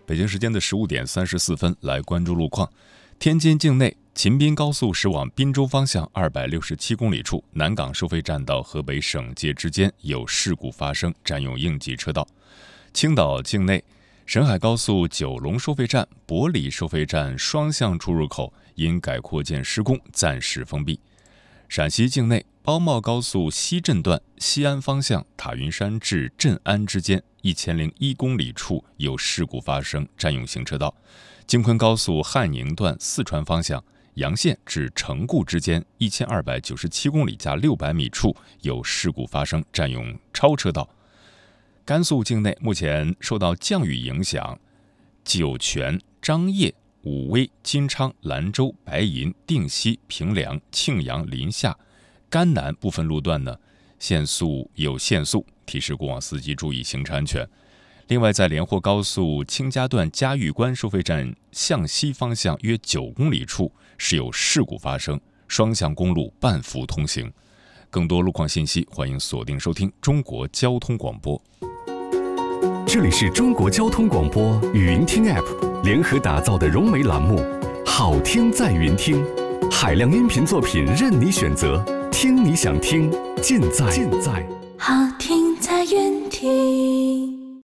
北京时间的15点34分，来关注路况。天津境内秦滨高速驶往滨州方向267公里处，南港收费站到河北省界之间有事故发生，占用应急车道。青岛境内沈海高速九龙收费站、博里收费站双向出入口因改扩建施工暂时封闭。陕西境内包茂高速西镇段西安方向塔云山至镇安之间1001公里处有事故发生，占用行车道。京昆高速汉宁段四川方向阳县至成固之间1297公里加600米处有事故发生，占用超车道。甘肃境内目前受到降雨影响，酒泉、张掖、武威、金昌、兰州、白银、定西、平凉、庆阳、临夏、甘南部分路段呢限速，提示过往司机注意行车安全。另外，在连霍高速清家段嘉峪关收费站向西方向约9公里处是有事故发生，双向公路半幅通行。更多路况信息，欢迎锁定收听中国交通广播。 这里是中国交通广播语音听 App 联合打造的融媒栏目，好听在云听，海量音频作品任你选择，听你想听，尽在好听在云听。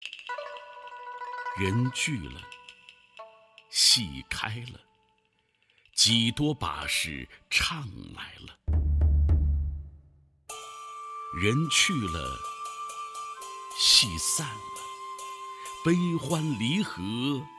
人聚了，戏开了，几多把式唱来了。人去了，戏散了，悲欢离合